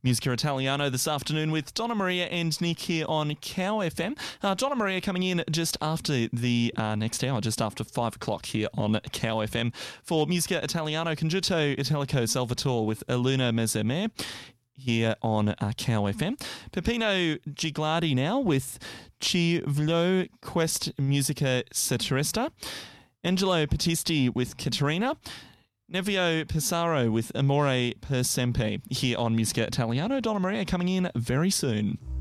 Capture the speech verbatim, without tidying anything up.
Musica Italiano this afternoon with Donna Maria and Nick here on Cow F M. Uh, Donna Maria coming in just after the uh, next hour, just after five o'clock here on Cow F M for Musica Italiano, Concerto Italico Salvatore with Eluna Mezzeme here on uh, Cow F M. Peppino Giglardi now with Ci Vlo Quest Musica Satiresta. Angelo Battisti with Caterina. Nevio Pesaro with Amore per Sempre here on Musica Italiano. Donna Maria coming in very soon.